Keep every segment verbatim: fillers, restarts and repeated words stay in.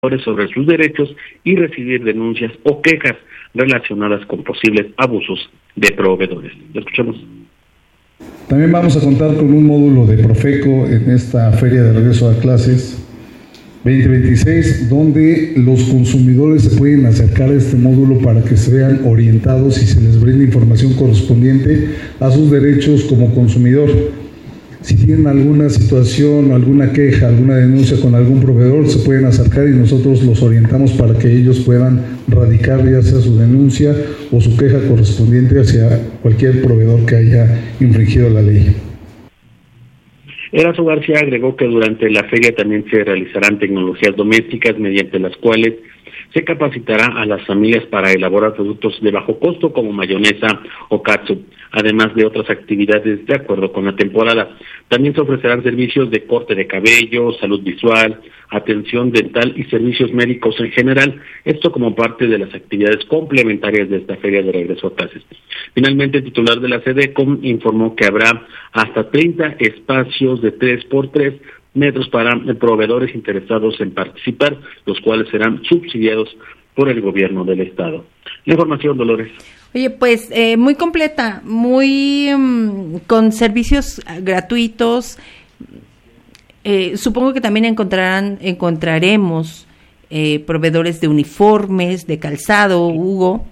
sobre sus derechos y recibir denuncias o quejas relacionadas con posibles abusos de proveedores. Lo escuchamos. También vamos a contar con un módulo de Profeco en esta feria de regreso a clases veinte veintiséis, donde los consumidores se pueden acercar a este módulo para que se vean orientados y se les brinde información correspondiente a sus derechos como consumidor. Si tienen alguna situación, alguna queja, alguna denuncia con algún proveedor, se pueden acercar y nosotros los orientamos para que ellos puedan radicar ya sea su denuncia o su queja correspondiente hacia cualquier proveedor que haya infringido la ley. Erazo García agregó que durante la feria también se realizarán tecnologías domésticas mediante las cuales se capacitará a las familias para elaborar productos de bajo costo como mayonesa o catsup, además de otras actividades de acuerdo con la temporada. También se ofrecerán servicios de corte de cabello, salud visual, atención dental y servicios médicos en general, esto como parte de las actividades complementarias de esta feria de regreso a clases. Finalmente, el titular de la SEDECO informó que habrá hasta treinta espacios de tres por tres metros para proveedores interesados en participar, los cuales serán subsidiados por el gobierno del estado. La información, Dolores. Oye, pues eh, muy completa, muy um, con servicios gratuitos. Eh, supongo que también encontrarán, encontraremos eh, proveedores de uniformes, de calzado, Hugo.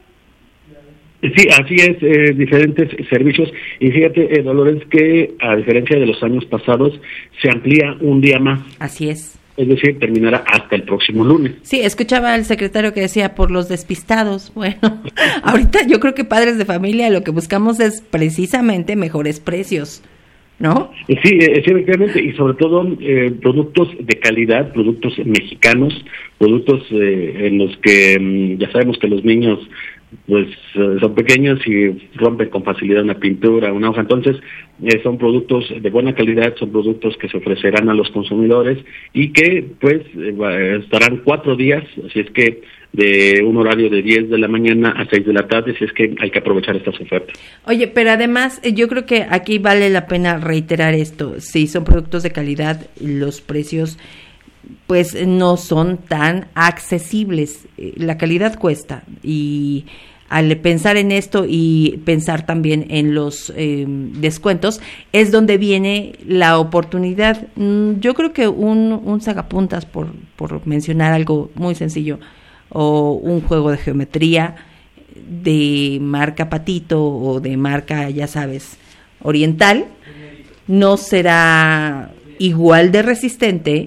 Sí, así es, eh, diferentes servicios. Y fíjate, eh, Dolores, que a diferencia de los años pasados, se amplía un día más. Así es. Es decir, terminará hasta el próximo lunes. Sí, escuchaba al secretario que decía, por los despistados. Bueno, ahorita yo creo que padres de familia lo que buscamos es precisamente mejores precios, ¿no? Sí, eh, sí, efectivamente, y sobre todo eh, productos de calidad, productos mexicanos, productos eh, en los que mm, ya sabemos que los niños pues uh, son pequeños y rompen con facilidad una pintura, una hoja. Entonces eh, son productos de buena calidad, son productos que se ofrecerán a los consumidores y que pues eh, estarán cuatro días, así es que de un horario de diez de la mañana a seis de la tarde, si es que hay que aprovechar estas ofertas. Oye, pero además yo creo que aquí vale la pena reiterar esto, si son productos de calidad, los precios pues no son tan accesibles, la calidad cuesta, y al pensar en esto y pensar también en los eh, descuentos es donde viene la oportunidad. Yo creo que un, un sacapuntas, por, por mencionar algo muy sencillo, o un juego de geometría de marca Patito o de marca, ya sabes, oriental, no será igual de resistente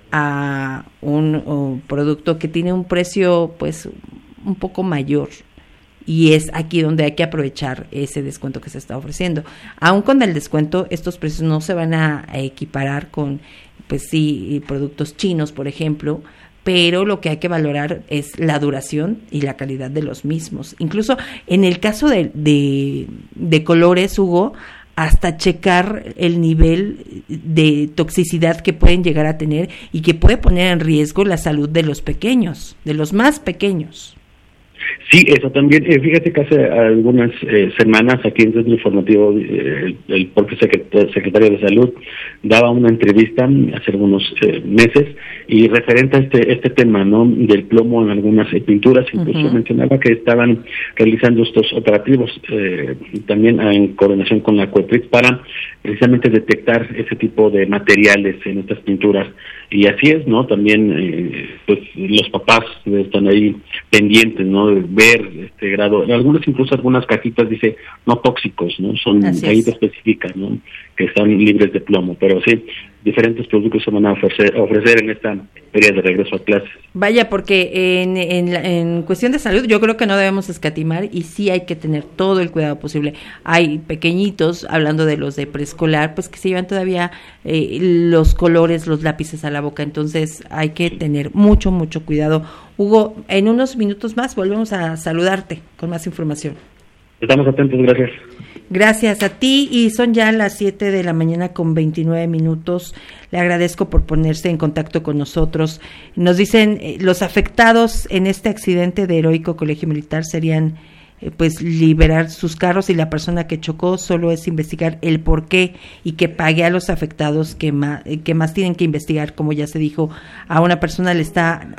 a un, un producto que tiene un precio pues un poco mayor, y es aquí donde hay que aprovechar ese descuento que se está ofreciendo. Aún con el descuento, estos precios no se van a equiparar con, pues sí, productos chinos, por ejemplo, pero lo que hay que valorar es la duración y la calidad de los mismos. Incluso en el caso de, de, de colores, Hugo, hasta checar el nivel de toxicidad que pueden llegar a tener y que puede poner en riesgo la salud de los pequeños, de los más pequeños. Sí, eso también. Eh, fíjate que hace algunas eh, semanas aquí en Centro Informativo eh, el, el propio secretario, secretario de Salud daba una entrevista hace algunos eh, meses y referente a este este tema, ¿no?, del plomo en algunas eh, pinturas. Incluso uh-huh. mencionaba que estaban realizando estos operativos eh, también en coordinación con la COEPRIS para precisamente detectar ese tipo de materiales en estas pinturas. Y así es, ¿no? También eh, pues los papás están ahí pendientes, ¿no?, de ver este grado. En algunas, incluso algunas cajitas dice no tóxicos, ¿no? Son cajitas específicas, ¿no?, que están libres de plomo. Pero sí, diferentes productos se van a ofrecer, ofrecer en esta feria de regreso a clases. Vaya, porque en, en, en cuestión de salud yo creo que no debemos escatimar y sí hay que tener todo el cuidado posible. Hay pequeñitos, hablando de los de preescolar, pues que se llevan todavía eh, los colores, los lápices a la boca, entonces hay que tener mucho, mucho cuidado. Hugo, en unos minutos más volvemos a saludarte con más información. Estamos atentos, gracias. Gracias a ti, y son ya las siete de la mañana con veintinueve minutos. Le agradezco por ponerse en contacto con nosotros. Nos dicen, eh, los afectados en este accidente de Heroico Colegio Militar serían eh, pues liberar sus carros y la persona que chocó solo es investigar el por qué y que pague a los afectados que más, que más tienen que investigar, como ya se dijo, a una persona le está